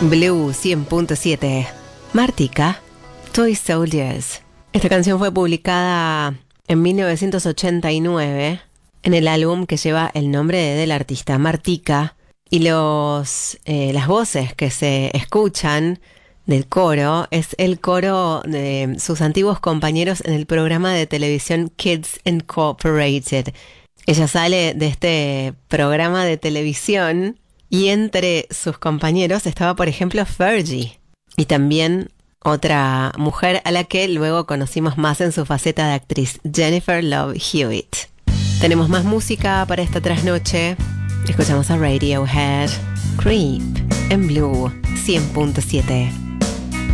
Blue 100.7. Martika, Toy Soldiers. Esta canción fue publicada en 1989 en el álbum que lleva el nombre del artista, Martika, y las voces que se escuchan del coro es el coro de sus antiguos compañeros en el programa de televisión Kids Incorporated. Ella sale de este programa de televisión y entre sus compañeros estaba, por ejemplo, Fergie, y también otra mujer a la que luego conocimos más en su faceta de actriz, Jennifer Love Hewitt. Tenemos más música para esta trasnoche. Escuchamos a Radiohead, Creep, en Blue 100.7.